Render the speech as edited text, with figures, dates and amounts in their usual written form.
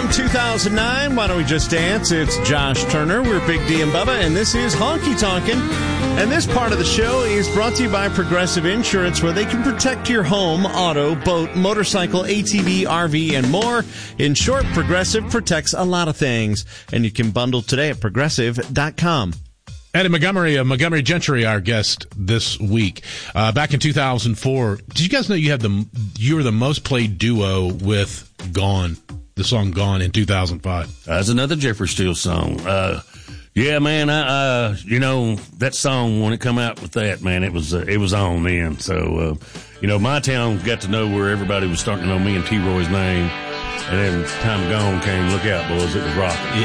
from 2009, Why Don't We Just Dance? It's Josh Turner. We're Big D and Bubba, and this is Honky Tonkin'. And this part of the show is brought to you by Progressive Insurance, where they can protect your home, auto, boat, motorcycle, ATV, RV, and more. In short, Progressive protects a lot of things. And you can bundle today at Progressive.com. Eddie Montgomery, Montgomery Gentry, our guest this week. Back in 2004, did you guys know you were the most played duo with Gone, the song Gone in 2005? That's another Jeffrey Steele song. Yeah, man, that song, when it come out with that, man, it was on then. So, my town got to know where everybody was starting to know me and T-Roy's name. And then time Gone came, look out, boys, it was rocking.